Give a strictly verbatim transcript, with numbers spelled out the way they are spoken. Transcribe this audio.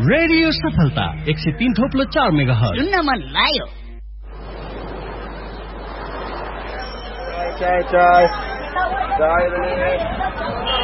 Radio सफलता एक सय तीन थोप्लो चार मेगाहर्ज सुन्न मन लाग्यो। चाय चाय चाय